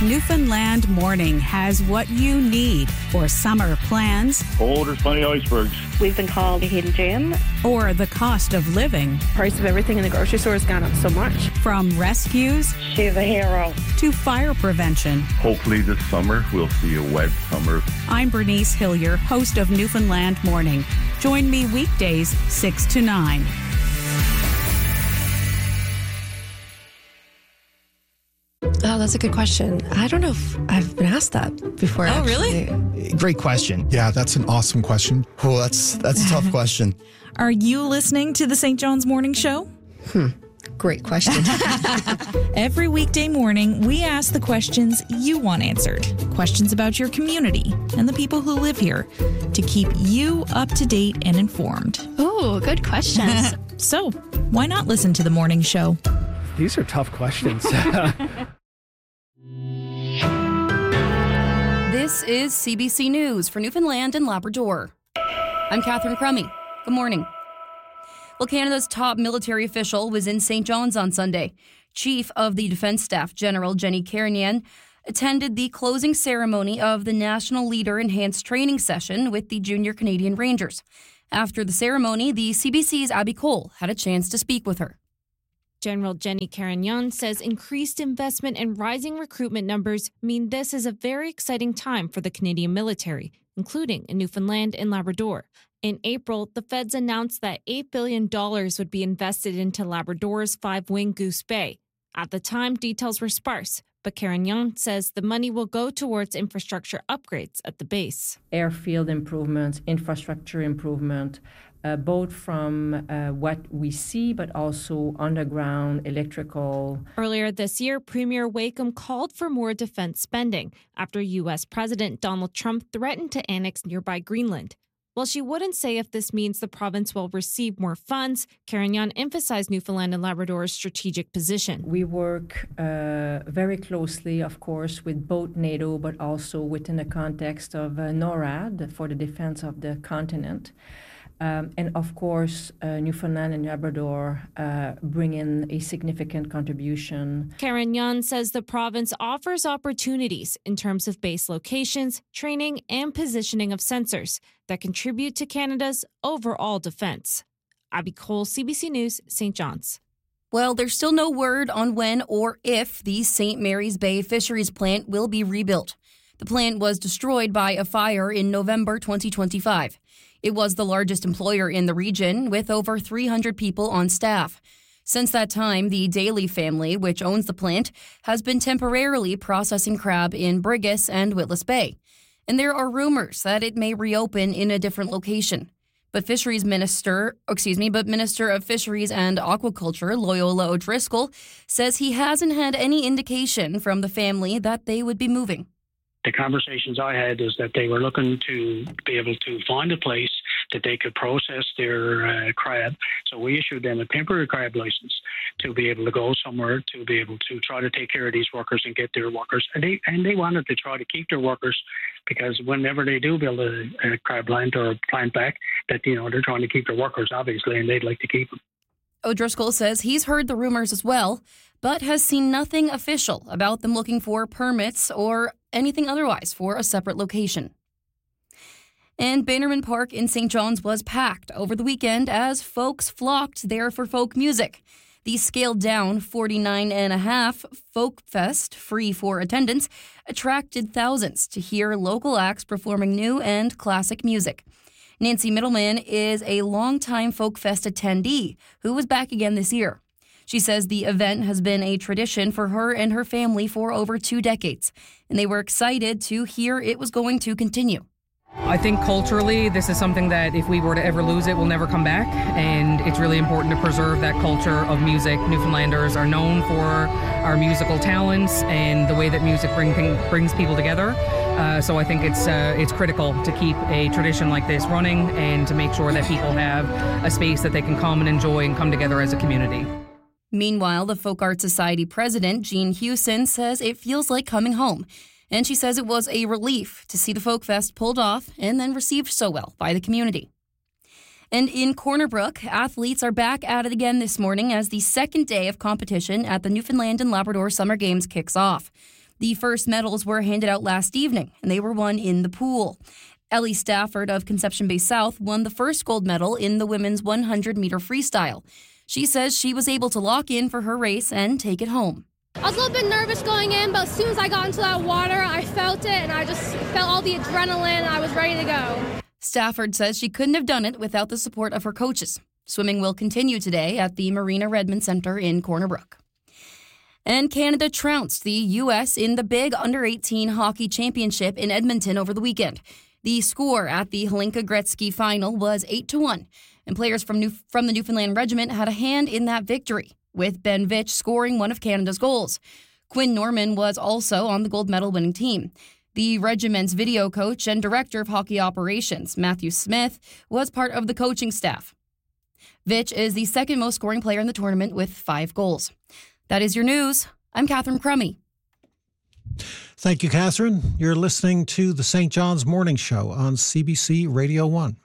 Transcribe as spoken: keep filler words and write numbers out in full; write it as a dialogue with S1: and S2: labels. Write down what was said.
S1: Newfoundland Morning has what you need for summer plans.
S2: Oh, there's plenty of icebergs.
S3: We've been called a hidden gem.
S1: Or the cost of living.
S4: Price of everything in the grocery store has gone up so much.
S1: From rescues.
S3: She's a hero.
S1: To fire prevention.
S2: Hopefully this summer we'll see a wet summer.
S1: I'm Bernice Hillier, host of Newfoundland Morning. Join me weekdays six to nine.
S5: Oh, that's a good question. I don't know if I've been asked that before.
S6: Oh,
S5: actually.
S6: really? Great question.
S7: Yeah, that's an awesome question.
S6: Oh, that's that's a tough question.
S8: Are you listening to the Saint John's Morning Show?
S5: Hmm. Great question.
S8: Every weekday morning, we ask the questions you want answered. Questions about your community and the people who live here to keep you up to date and informed.
S9: Oh, good questions.
S8: So, why not listen to the morning show?
S10: These are tough questions.
S11: This is C B C News for Newfoundland and Labrador. I'm Catherine Crummy. Good morning. Well, Canada's top military official was in Saint John's on Sunday. Chief of the Defence Staff General Jenny Carignan attended the closing ceremony of the National Leader Enhanced Training Session with the Junior Canadian Rangers. After the ceremony, the C B C's Abby Cole had a chance to speak with her.
S12: General Jenny Carignan says increased investment and rising recruitment numbers mean this is a very exciting time for the Canadian military, including in Newfoundland and Labrador. In April, the feds announced that eight billion dollars would be invested into Labrador's five-wing Goose Bay. At the time, details were sparse, but Carignan says the money will go towards infrastructure upgrades at the base.
S13: Airfield improvements, infrastructure improvement, Uh, both from uh, what we see, but also underground electrical.
S12: Earlier this year, Premier Wakeham called for more defense spending after U S President Donald Trump threatened to annex nearby Greenland. While she wouldn't say if this means the province will receive more funds, Carignan emphasized Newfoundland and Labrador's strategic position.
S13: We work uh, very closely, of course, with both NATO, but also within the context of uh, NORAD for the defense of the continent. Um, and of course, uh, Newfoundland and Labrador uh, bring in a significant contribution.
S12: Carignan says the province offers opportunities in terms of base locations, training, and positioning of sensors that contribute to Canada's overall defense. Abby Cole, C B C News, Saint John's.
S11: Well, there's still no word on when or if the Saint Mary's Bay Fisheries plant will be rebuilt. The plant was destroyed by a fire in November twenty twenty-five. It was the largest employer in the region, with over three hundred people on staff. Since that time, the Daly family, which owns the plant, has been temporarily processing crab in Brigus and Witless Bay. And there are rumors that it may reopen in a different location. But Fisheries Minister, excuse me, but Minister of Fisheries and Aquaculture, Loyola O'Driscoll, says he hasn't had any indication from the family that they would be moving.
S14: The conversations I had is that they were looking to be able to find a place that they could process their uh, crab. So we issued them a temporary crab license to be able to go somewhere, to be able to try to take care of these workers and get their workers. And they and they wanted to try to keep their workers, because whenever they do build a, a crab plant or a plant back, that, you know, they're trying to keep their workers, obviously, and they'd like to keep them.
S11: O'Driscoll says he's heard the rumors as well, but has seen nothing official about them looking for permits or anything otherwise for a separate location. And Bannerman Park in Saint John's was packed over the weekend as folks flocked there for folk music. The scaled-down forty-nine and a half Folk Fest, free for attendance, attracted thousands to hear local acts performing new and classic music. Nancy Middleman is a longtime Folk Fest attendee who was back again this year. She says the event has been a tradition for her and her family for over two decades, and they were excited to hear it was going to continue.
S15: I think culturally, this is something that if we were to ever lose it, will never come back, and it's really important to preserve that culture of music. Newfoundlanders are known for our musical talents and the way that music bring, brings people together. Uh, so I think it's uh, it's critical to keep a tradition like this running and to make sure that people have a space that they can come and enjoy and come together as a community.
S11: Meanwhile, the Folk Art Society president, Jean Hewson, says it feels like coming home. And she says it was a relief to see the Folk Fest pulled off and then received so well by the community. And in Corner Brook, athletes are back at it again this morning as the second day of competition at the Newfoundland and Labrador Summer Games kicks off. The first medals were handed out last evening, and they were won in the pool. Ellie Stafford of Conception Bay South won the first gold medal in the women's one hundred meter freestyle. She says she was able to lock in for her race and take it home.
S7: I was a little bit nervous going in, but as soon as I got into that water, I felt it, and I just felt all the adrenaline, and I was ready to go.
S11: Stafford says she couldn't have done it without the support of her coaches. Swimming will continue today at the Marina Redmond Center in Corner Brook. And Canada trounced the U S in the big under eighteen hockey championship in Edmonton over the weekend. The score at the Hlinka Gretzky final was eight to one, and players from New- from the Newfoundland Regiment had a hand in that victory, with Ben Vitch scoring one of Canada's goals. Quinn Norman was also on the gold medal winning team. The regiment's video coach and director of hockey operations, Matthew Smith, was part of the coaching staff. Vitch is the second most scoring player in the tournament with five goals. That is your news. I'm Catherine Crummy.
S16: Thank you, Catherine. You're listening to the Saint John's Morning Show on C B C Radio one.